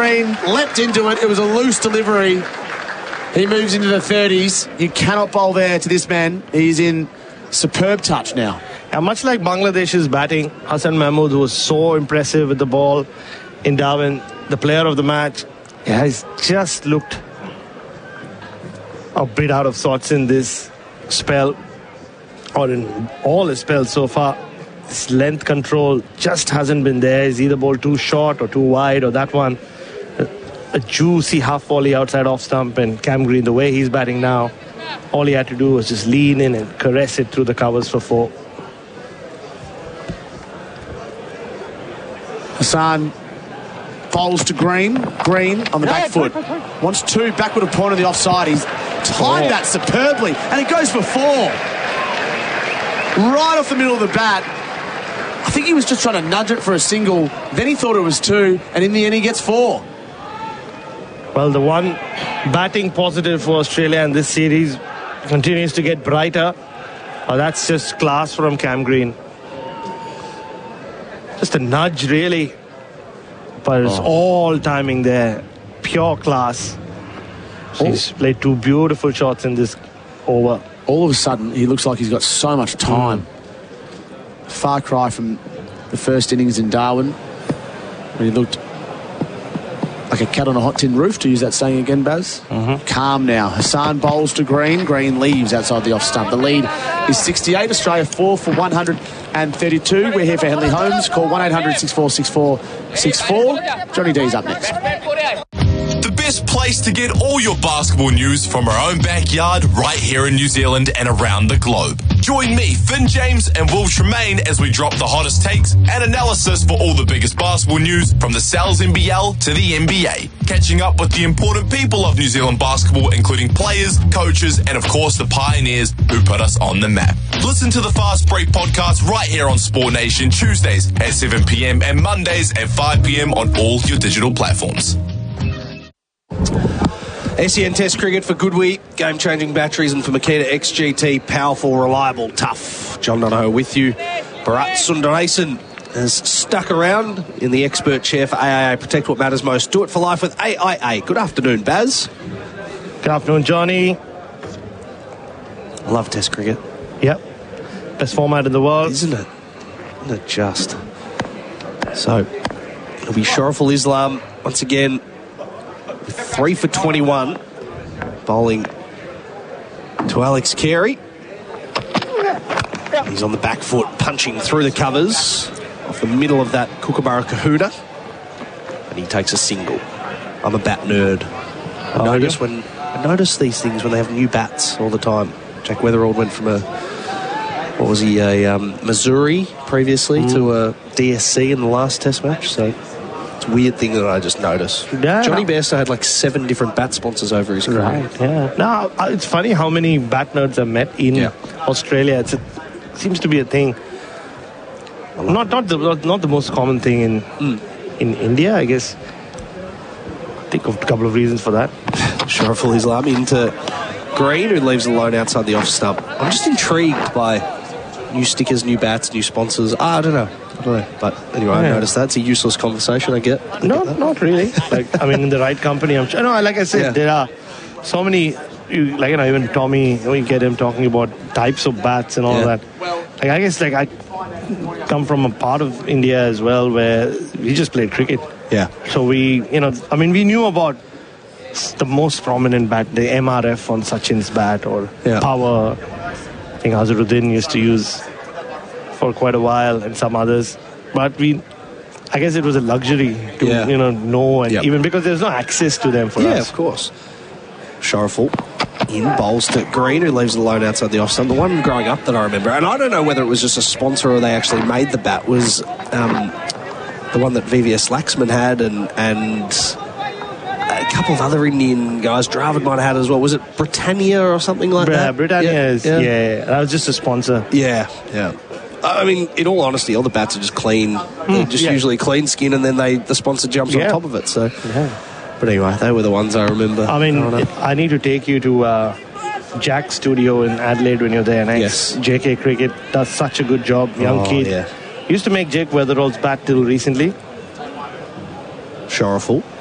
Green leapt into it. It was a loose delivery. He moves into the 30s. You cannot bowl there to this man. He's in superb touch now. And much like Bangladesh's batting, Hassan Mahmood was so impressive with the ball in Darwin, the player of the match. Yeah, he's just looked a bit out of sorts in this spell, or in all his spells so far. His length control just hasn't been there. He's either bowled too short or too wide, or that one, a juicy half volley outside off stump. And Cam Green, the way he's batting now, all he had to do was just lean in and caress it through the covers for 4. Hassan bowls to Green. Green on the back foot. Wants 2, backward a point on the offside. He's timed that superbly, and it goes for 4. Right off the middle of the bat. I think he was just trying to nudge it for a single. Then he thought it was 2, and in the end he gets 4. Well, the one batting positive for Australia in this series continues to get brighter. That's just class from Cam Green. Just a nudge, really. But it's all timing there. Pure class. He's played 2 beautiful shots in this over. All of a sudden, he looks like he's got so much time. Far cry from the first innings in Darwin, when he looked like a cat on a hot tin roof, to use that saying again, Baz. Calm now. Hassan bowls to Green. Green leaves outside the off stump. The lead is 68. Australia 4 for 132. We're here for Henley Holmes. Call 1-800-646-464. Johnny D's up next. The best place to get all your basketball news from our own backyard right here in New Zealand and around the globe. Join me, Finn James and Will Tremaine as we drop the hottest takes and analysis for all the biggest basketball news from the Sal's NBL to the NBA. Catching up with the important people of New Zealand basketball, including players, coaches, and of course the pioneers who put us on the map. Listen to the Fast Break podcast right here on Sport Nation Tuesdays at 7 p.m. and Mondays at 5 p.m. on all your digital platforms. SEN Test Cricket for Goodwee, game-changing batteries, and for Makita XGT, powerful, reliable, tough. John Donohoe with you. Bharat Sundaresan has stuck around in the expert chair for AIA. Protect what matters most. Do it for life with AIA. Good afternoon, Baz. Good afternoon, Johnny. I love Test Cricket. Yep. Best format in the world. Isn't it? Isn't it just? So, it'll be Shariful Islam once again. 3 for 21, bowling to Alex Carey. He's on the back foot, punching through the covers off the middle of that Kookaburra Kahuna, and he takes a single. I'm a bat nerd. I notice these things when they have new bats all the time. Jack Weatherald went from a Missouri previously to a DSC in the last Test match, so it's a weird thing that I just noticed. Yeah, Johnny Bairstow had like 7 different bat sponsors over his career. Right, yeah. No, it's funny how many bat nerds I've met in Australia. It seems to be a thing. Not the most common thing in India, I guess. Think of a couple of reasons for that. Shariful Islam into Green, who leaves alone outside the off stump. I'm just intrigued by new stickers, new bats, new sponsors. I don't know. But anyway, I noticed that. It's a useless conversation, I get. Not really. In the right company, I'm sure. No, like I said, there are so many, even Tommy, we get him talking about types of bats and all that. I guess, I come from a part of India as well where we just played cricket. Yeah. So we knew about the most prominent bat, the MRF on Sachin's bat, or Power. I think Azharuddin used to use for quite a while, and some others. But I guess it was a luxury to know, and even because there's no access to them for us. Yeah, of course. Shariful in bowls to Green, who leaves it alone outside the off stump. The one growing up that I remember, and I don't know whether it was just a sponsor or they actually made the bat, was the one that VVS Laxman had, and a couple of other Indian guys. Dravid might have had as well. Was it Britannia or something like that? Britannia is, that was just a sponsor. Yeah. I mean, in all honesty, all the bats are just clean. They're just usually clean skin, and then the sponsor jumps on top of it. So, but anyway, they were the ones I remember. I need to take you to Jack's studio in Adelaide when you're there next. Yes. JK Cricket does such a good job. Young kid. Used to make Jake Weatherall's bat till recently. Shariful